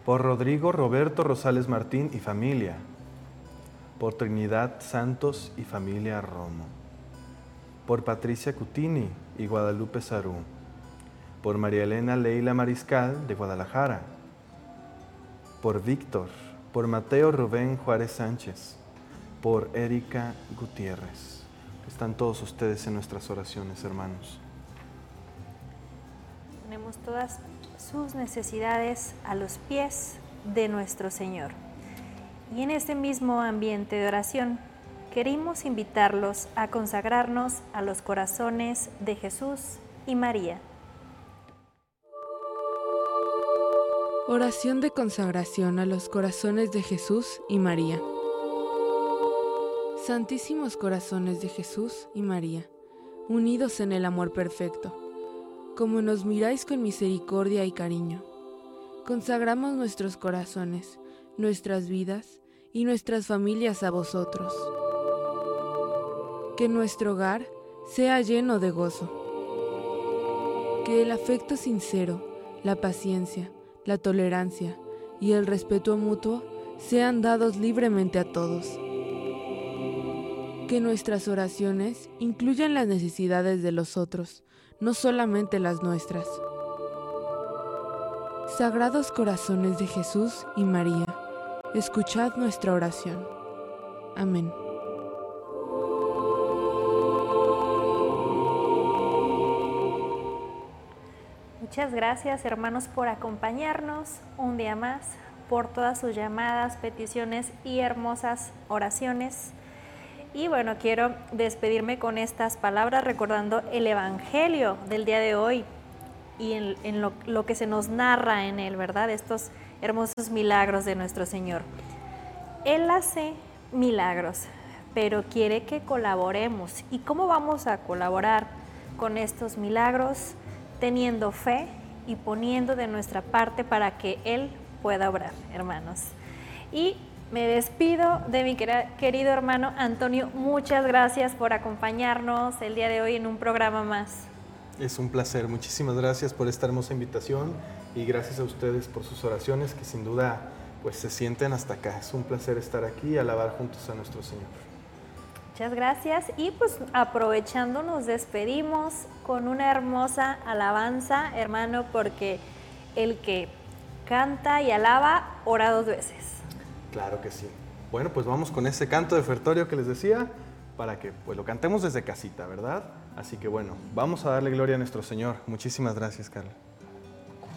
por Rodrigo Roberto Rosales Martín y familia, por Trinidad Santos y familia Romo, por Patricia Cutini y Guadalupe Sarú, por María Elena Leila Mariscal de Guadalajara, por Víctor, por Mateo Rubén Juárez Sánchez, por Erika Gutiérrez. Están todos ustedes en nuestras oraciones, hermanos. Ponemos todas sus necesidades a los pies de nuestro Señor. Y en este mismo ambiente de oración, queremos invitarlos a consagrarnos a los corazones de Jesús y María. Oración de consagración a los corazones de Jesús y María. Santísimos corazones de Jesús y María, unidos en el amor perfecto, como nos miráis con misericordia y cariño, consagramos nuestros corazones, nuestras vidas y nuestras familias a vosotros. Que nuestro hogar sea lleno de gozo. Que el afecto sincero, la paciencia, la tolerancia y el respeto mutuo sean dados libremente a todos. Que nuestras oraciones incluyan las necesidades de los otros, no solamente las nuestras. Sagrados corazones de Jesús y María, escuchad nuestra oración. Amén. Muchas gracias, hermanos, por acompañarnos un día más, por todas sus llamadas, peticiones y hermosas oraciones. Y bueno, quiero despedirme con estas palabras recordando el Evangelio del día de hoy y en lo que se nos narra en él, ¿verdad? Estos hermosos milagros de nuestro Señor. Él hace milagros, pero quiere que colaboremos. ¿Y cómo vamos a colaborar con estos milagros? Teniendo fe y poniendo de nuestra parte para que Él pueda obrar, hermanos. Y me despido de mi querido hermano Antonio. Muchas gracias por acompañarnos el día de hoy en un programa más. Es un placer. Muchísimas gracias por esta hermosa invitación y gracias a ustedes por sus oraciones que sin duda pues se sienten hasta acá. Es un placer estar aquí y alabar juntos a nuestro Señor. Muchas gracias y pues aprovechando nos despedimos con una hermosa alabanza, hermano, porque el que canta y alaba ora dos veces. Claro que sí. Bueno, pues vamos con ese canto de ofertorio que les decía para que pues lo cantemos desde casita, ¿verdad? Así que bueno, vamos a darle gloria a nuestro Señor. Muchísimas gracias, Carla.